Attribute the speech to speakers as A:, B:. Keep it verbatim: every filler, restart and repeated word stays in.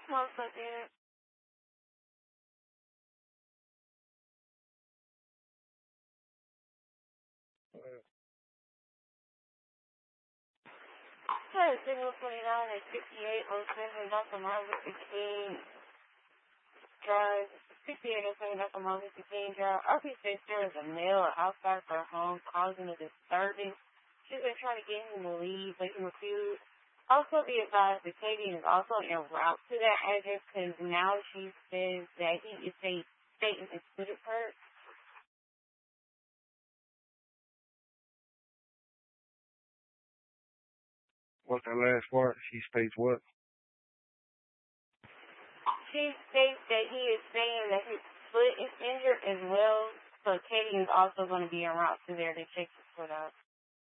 A: One second. Hey, Signal twenty-nine and sixty-eight oh seven, Doctor Martin Luther King Drive. sixty-eight oh seven, Doctor Martin Luther King Drive. R P says there is a male outside her home causing a disturbance. She's been trying to get him to leave, but he refused. Also be advised that Katie is also en route to that address because now she says that he is a state and excluded her.
B: What's that last part? She states what?
A: She states that he is saying that his foot is injured as well, so Katie is also going to be en route to there to check his foot out.